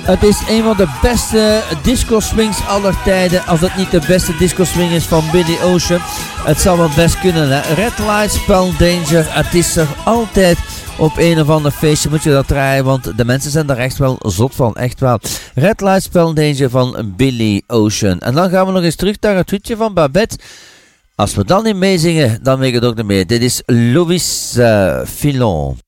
Het is een van de beste disco swings aller tijden. Als het niet de beste disco swing is van Billy Ocean. Het zal wel best kunnen, hè. Red Light, Spell Danger. Het is er altijd op een of ander feestje moet je dat draaien. Want de mensen zijn daar echt wel zot van. Echt wel. Red Light, Spell Danger van Billy Ocean. En dan gaan we nog eens terug naar het hutje van Babette. Als we dan niet meezingen, dan weet ik het ook niet meer. Dit is Louis Filon.